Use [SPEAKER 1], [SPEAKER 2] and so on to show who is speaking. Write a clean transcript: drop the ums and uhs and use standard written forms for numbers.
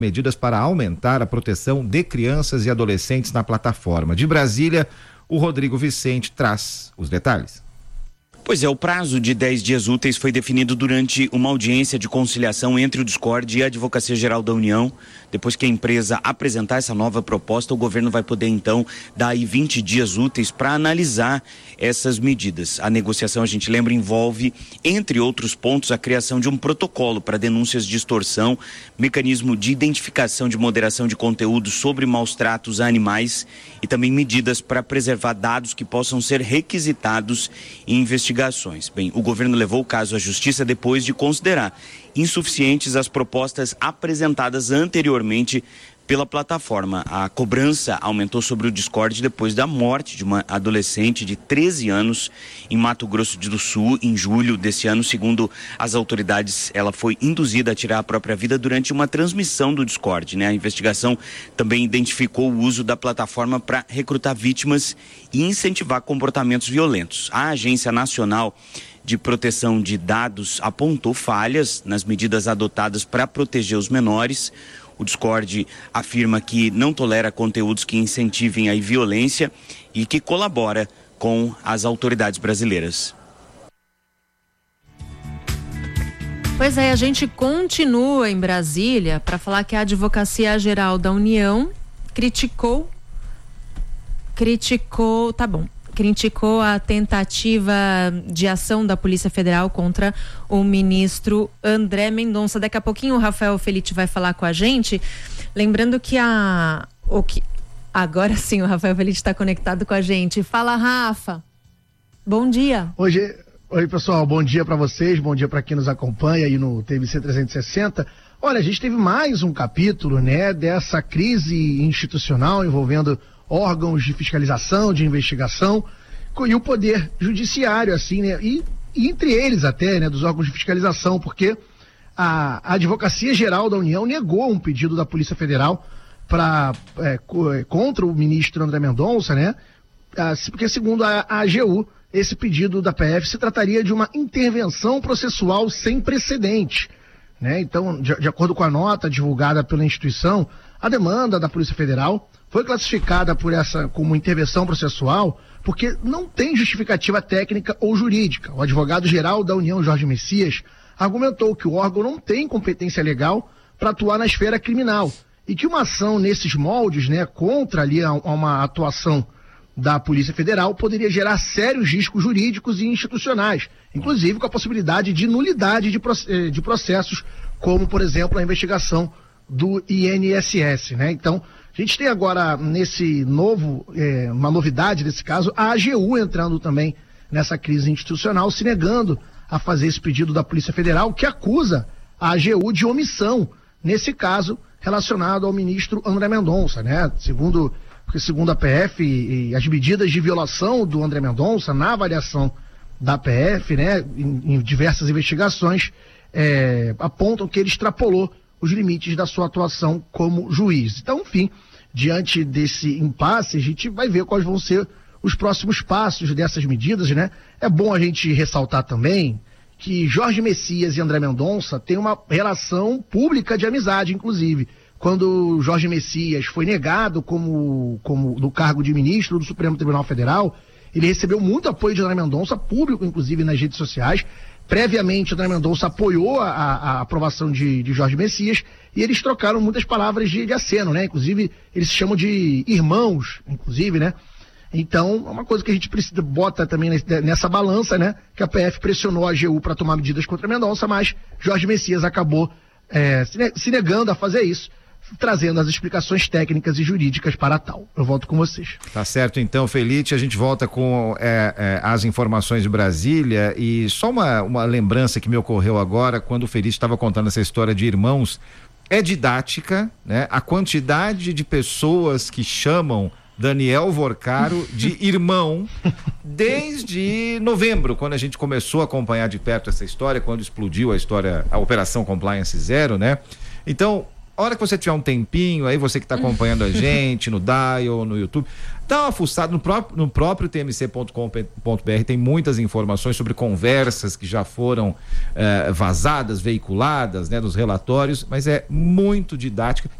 [SPEAKER 1] medidas para aumentar a proteção de crianças e adolescentes na plataforma. De Brasília, o Rodrigo Vicente traz os detalhes.
[SPEAKER 2] Pois é, o prazo de 10 dias úteis foi definido durante uma audiência de conciliação entre o Discord e a Advocacia Geral da União. Depois que a empresa apresentar essa nova proposta, o governo vai poder então dar aí 20 dias úteis para analisar essas medidas. A negociação, a gente lembra, envolve, entre outros pontos, a criação de um protocolo para denúncias de extorsão, mecanismo de identificação de moderação de conteúdo sobre maus tratos a animais e também medidas para preservar dados que possam ser requisitados em investigações. Bem, o governo levou o caso à justiça depois de considerar insuficientes as propostas apresentadas anteriormente pela plataforma. A cobrança aumentou sobre o Discord depois da morte de uma adolescente de 13 anos em Mato Grosso do Sul, em julho desse ano. Segundo as autoridades, ela foi induzida a tirar a própria vida durante uma transmissão do Discord, né? A investigação também identificou o uso da plataforma para recrutar vítimas e incentivar comportamentos violentos. A Agência Nacional de Proteção de Dados apontou falhas nas medidas adotadas para proteger os menores. O Discord afirma que não tolera conteúdos que incentivem a violência e que colabora com as autoridades brasileiras.
[SPEAKER 3] Pois é, a gente continua em Brasília para falar que a Advocacia Geral da União criticou a tentativa de ação da Polícia Federal contra o ministro André Mendonça. Daqui a pouquinho o Rafael Felite vai falar com a gente, lembrando que agora sim o Rafael Felite está conectado com a gente. Fala, Rafa. Bom dia.
[SPEAKER 4] Oi, pessoal, bom dia para vocês, bom dia para quem nos acompanha aí no TVC 360. Olha, a gente teve mais um capítulo, né, dessa crise institucional envolvendo órgãos de fiscalização, de investigação e o poder judiciário, assim, né? E entre eles até, né, dos órgãos de fiscalização, porque a Advocacia Geral da União negou um pedido da Polícia Federal contra o ministro André Mendonça, né? Porque segundo a AGU, esse pedido da PF se trataria de uma intervenção processual sem precedente, né? Então, de acordo com a nota divulgada pela instituição, a demanda da Polícia Federal foi classificada como intervenção processual porque não tem justificativa técnica ou jurídica. O advogado-geral da União, Jorge Messias, argumentou que o órgão não tem competência legal para atuar na esfera criminal e que uma ação nesses moldes, né, contra ali uma atuação da Polícia Federal poderia gerar sérios riscos jurídicos e institucionais, inclusive com a possibilidade de nulidade de processos, como, por exemplo, a investigação do INSS, né? Então, a gente tem agora uma novidade desse caso, a AGU entrando também nessa crise institucional, se negando a fazer esse pedido da Polícia Federal, que acusa a AGU de omissão, nesse caso, relacionado ao ministro André Mendonça, né? Segundo a PF, e as medidas de violação do André Mendonça, na avaliação da PF, né, em diversas investigações, apontam que ele extrapolou os limites da sua atuação como juiz. Então, enfim, diante desse impasse, a gente vai ver quais vão ser os próximos passos dessas medidas, né? É bom a gente ressaltar também que Jorge Messias e André Mendonça têm uma relação pública de amizade, inclusive. Quando Jorge Messias foi negado como no cargo de ministro do Supremo Tribunal Federal, ele recebeu muito apoio de André Mendonça, público, inclusive nas redes sociais. Previamente, André Mendonça apoiou a aprovação de Jorge Messias e eles trocaram muitas palavras de aceno, né? Inclusive, eles se chamam de irmãos, inclusive, né? Então, é uma coisa que a gente bota também nessa balança, né? Que a PF pressionou a AGU para tomar medidas contra Mendonça, mas Jorge Messias acabou se negando a fazer isso, trazendo as explicações técnicas e jurídicas para tal. Eu volto com vocês.
[SPEAKER 1] Tá certo, então, Felite, a gente volta com as informações de Brasília e só uma lembrança que me ocorreu agora quando o Felite estava contando essa história de irmãos. É didática, né? A quantidade de pessoas que chamam Daniel Vorcaro de irmão desde novembro, quando a gente começou a acompanhar de perto essa história, quando explodiu a Operação Compliance Zero, né? Então, A hora que você tiver um tempinho, aí você que está acompanhando a gente no Dial, no YouTube, dá uma fuçada no próprio tmc.com.br, tem muitas informações sobre conversas que já foram vazadas, veiculadas, né, nos relatórios, mas é muito didática.